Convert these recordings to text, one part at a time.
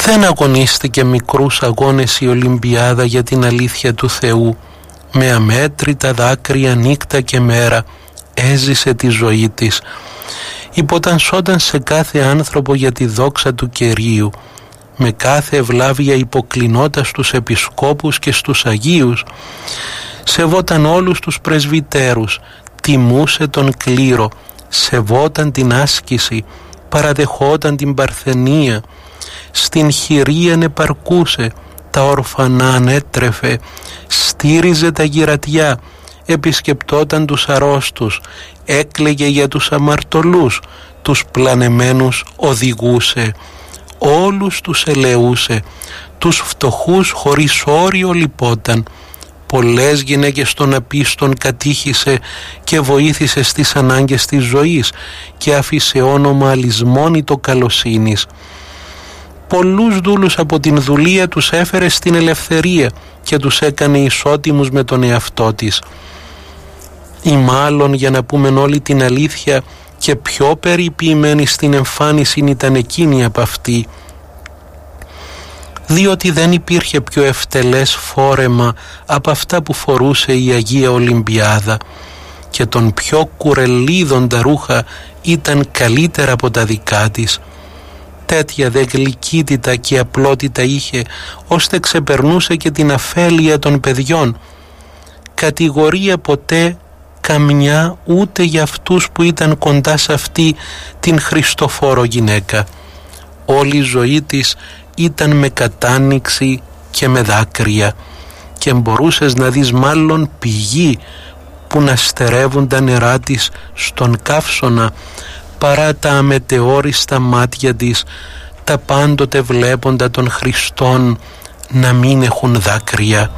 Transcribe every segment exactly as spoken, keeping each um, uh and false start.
Δεν αγωνίστηκε μικρούς αγώνες η Ολυμπιάδα για την αλήθεια του Θεού. Με αμέτρητα δάκρυα νύχτα και μέρα έζησε τη ζωή της. Υποτανσόταν σε κάθε άνθρωπο για τη δόξα του Κυρίου. Με κάθε ευλάβεια υποκλεινόταν στους επισκόπους και στους Αγίους. Σεβόταν όλους τους πρεσβυτέρους, τιμούσε τον κλήρο, σεβόταν την άσκηση, παραδεχόταν την παρθενία. Στην χειρία επαρκούσε, τα ορφανά ανέτρεφε, στήριζε τα γυρατιά, επισκεπτόταν τους αρρώστους, έκλαιγε για τους αμαρτωλούς, τους πλανεμένους οδηγούσε, όλους τους ελεούσε, τους φτωχούς χωρίς όριο λυπόταν. Πολλές γυναίκες των απίστων κατήχησε και βοήθησε στις ανάγκες της ζωής και άφησε όνομα αλυσμόνητο καλοσύνης. Πολλούς δούλους από την δουλεία τους έφερε στην ελευθερία και τους έκανε ισότιμους με τον εαυτό της. Ή μάλλον, για να πούμε όλη την αλήθεια, και πιο περιποιημένη στην εμφάνιση ήταν εκείνη από αυτή, διότι δεν υπήρχε πιο ευτελές φόρεμα από αυτά που φορούσε η Αγία Ολυμπιάδα και τον πιο κουρελίδοντα ρούχα ήταν καλύτερα από τα δικά της. Τέτοια δε γλυκύτητα και απλότητα είχε, ώστε ξεπερνούσε και την αφέλεια των παιδιών. Κατηγορία ποτέ καμιά ούτε για αυτούς που ήταν κοντά σε αυτή την Χριστοφόρο γυναίκα. Όλη η ζωή της ήταν με κατάνοιξη και με δάκρυα και μπορούσες να δεις μάλλον πηγή που να στερεύουν τα νερά της στον καύσωνα παρά τα αμετεόριστα μάτια της, τα πάντοτε βλέποντα των Χριστών να μην έχουν δάκρυα.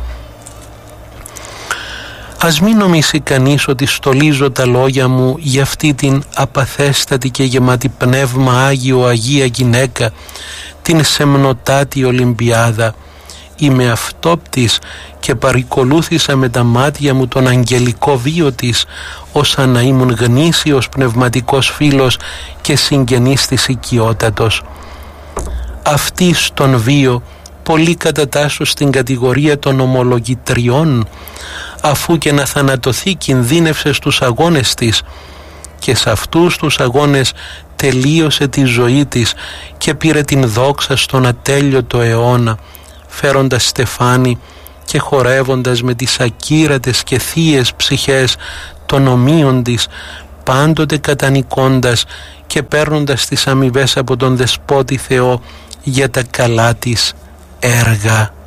Ας μην νομίσει κανείς ότι στολίζω τα λόγια μου για αυτή την απαθέστατη και γεμάτη πνεύμα Άγιο Αγία γυναίκα, την σεμνοτάτη Ολυμπιάδα. Είμαι αυτόπτης και παρικολούθησα με τα μάτια μου τον αγγελικό βίο της, όσα να ήμουν γνήσιος πνευματικός φίλος και συγγενής της οικειότατος. Αυτή στον βίο πολύ κατατάσσω στην κατηγορία των ομολογητριών, αφού και να θανατωθεί κινδύνευσε στους αγώνες της και σε αυτούς τους αγώνες τελείωσε τη ζωή της και πήρε την δόξα στον ατέλειωτο αιώνα, φέροντας στεφάνι και χορεύοντας με τις ακύρατες και θείες ψυχές των ομοίων της, πάντοτε κατανικώντας και παίρνοντας τις αμοιβές από τον Δεσπότη Θεό για τα καλά της έργα.